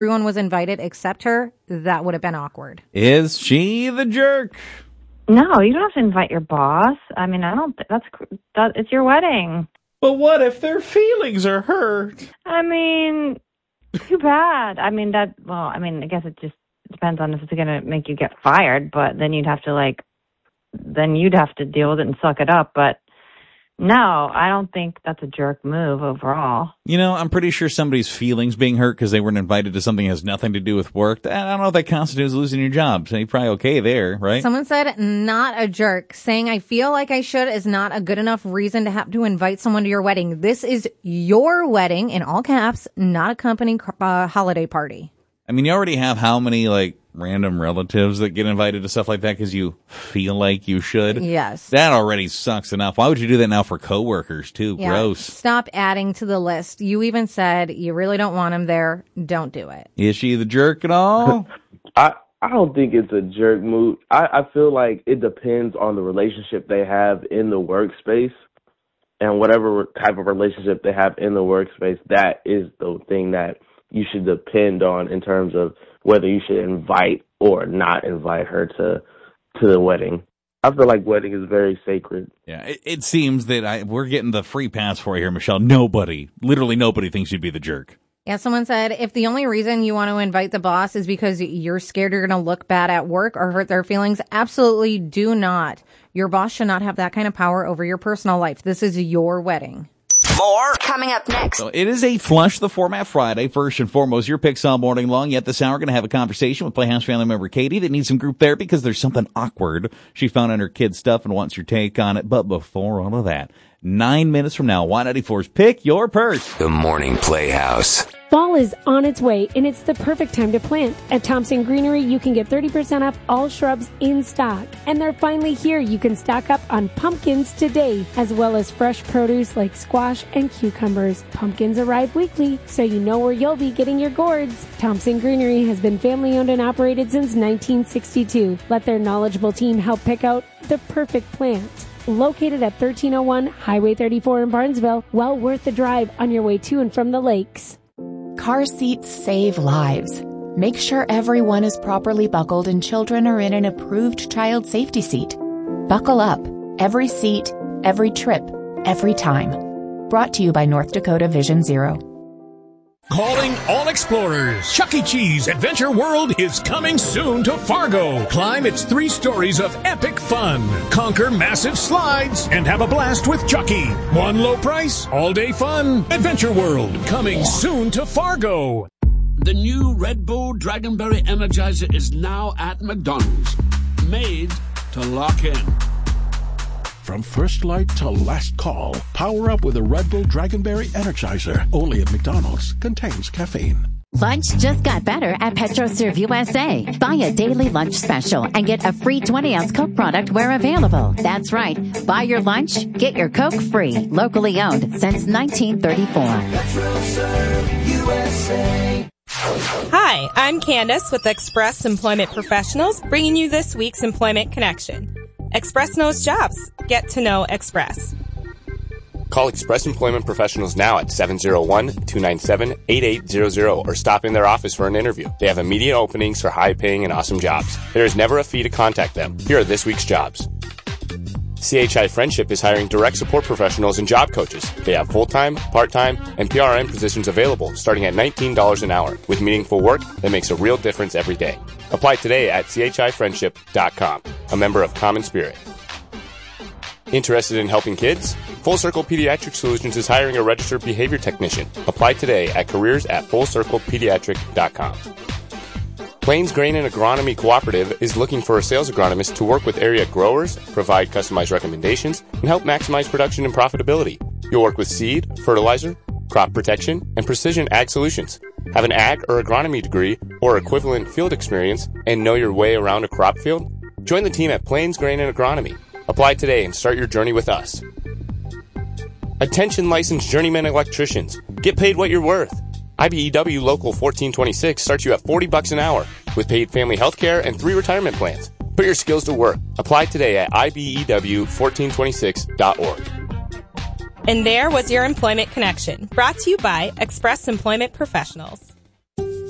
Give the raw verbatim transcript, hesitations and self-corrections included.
everyone was invited except her, that would have been awkward. Is she the jerk? No, you don't have to invite your boss. I mean, I don't. Th- that's that. It's your wedding. But what if their feelings are hurt? I mean, too bad. I mean that. Well, I mean, I guess it just depends on if it's going to make you get fired. But then you'd have to like, then you'd have to deal with it and suck it up. But no, I don't think that's a jerk move overall. You know, I'm pretty sure somebody's feelings being hurt because they weren't invited to something that has nothing to do with work. I don't know if that constitutes losing your job. So you're probably okay there, right? Someone said, not a jerk. Saying I feel like I should is not a good enough reason to have to invite someone to your wedding. This is your wedding, in all caps, not a company uh, holiday party. I mean, you already have how many, like, random relatives that get invited to stuff like that because you feel like you should? Yes. That already sucks enough. Why would you do that now for coworkers, too? Yeah. Gross. Stop adding to the list. You even said you really don't want him there. Don't do it. Is she the jerk at all? I, I don't think it's a jerk move. I, I feel like it depends on the relationship they have in the workspace. And whatever type of relationship they have in the workspace, that is the thing that you should depend on in terms of whether you should invite or not invite her to to the wedding. I feel like wedding is very sacred. Yeah, it, it seems that I, we're getting the free pass for you here, Michelle. Nobody, literally nobody thinks you'd be the jerk. Yeah, someone said, if the only reason you want to invite the boss is because you're scared you're going to look bad at work or hurt their feelings, absolutely do not. Your boss should not have that kind of power over your personal life. This is your wedding. More coming up next. So it is a Flush the Format Friday. First and foremost, your picks all morning long. Yet this hour, we're going to have a conversation with Playhouse family member Katie that needs some group therapy because there's something awkward she found in her kid's stuff and wants your take on it. But before all of that, nine minutes from now, Y ninety-four's Pick Your Purse. The Morning Playhouse. Fall is on its way, and it's the perfect time to plant. At Thompson Greenery, you can get thirty percent off all shrubs in stock. And they're finally here. You can stock up on pumpkins today, as well as fresh produce like squash and cucumbers. Pumpkins arrive weekly, so you know where you'll be getting your gourds. Thompson Greenery has been family-owned and operated since nineteen sixty-two. Let their knowledgeable team help pick out the perfect plant. Located at thirteen oh one Highway thirty-four in Barnesville, well worth the drive on your way to and from the lakes. Car seats save lives. Make sure everyone is properly buckled and children are in an approved child safety seat. Buckle up. Every seat, every trip, every time. Brought to you by North Dakota Vision Zero. Calling all explorers. Chuck E. Cheese Adventure World is coming soon to Fargo. Climb its three stories of epic fun. Conquer massive slides and have a blast with Chucky. One low price, all day fun. Adventure World coming soon to Fargo. The new Red Bull Dragonberry Energizer is now at McDonald's. Made to lock in. From first light to last call, power up with a Red Bull Dragonberry Energizer. Only at McDonald's. Contains caffeine. Lunch just got better at PetroServe U S A. Buy a daily lunch special and get a free twenty ounce Coke product where available. That's right. Buy your lunch, get your Coke free. Locally owned since nineteen thirty-four. PetroServe U S A. Hi, I'm Candace with Express Employment Professionals, bringing you this week's Employment Connection. Express knows jobs. Get to know Express. Call Express Employment Professionals now at seven oh one, two nine seven, eight eight zero zero or stop in their office for an interview. They have immediate openings for high-paying and awesome jobs. There is never a fee to contact them. Here are this week's jobs. C H I Friendship is hiring direct support professionals and job coaches. They have full-time, part-time, and P R N positions available starting at nineteen dollars an hour with meaningful work that makes a real difference every day. Apply today at c h i friendship dot com, a member of Common Spirit. Interested in helping kids? Full Circle Pediatric Solutions is hiring a registered behavior technician. Apply today at careers at full circle pediatric dot com. Plains Grain and Agronomy Cooperative is looking for a sales agronomist to work with area growers, provide customized recommendations, and help maximize production and profitability. You'll work with seed, fertilizer, crop protection, and precision ag solutions. Have an ag or agronomy degree or equivalent field experience and know your way around a crop field? Join the team at Plains Grain and Agronomy. Apply today and start your journey with us. Attention licensed journeyman electricians. Get paid what you're worth. I B E W Local fourteen twenty-six starts you at forty bucks an hour with paid family health care and three retirement plans. Put your skills to work. Apply today at I B E W fourteen twenty-six dot org. And there was your Employment Connection, brought to you by Express Employment Professionals.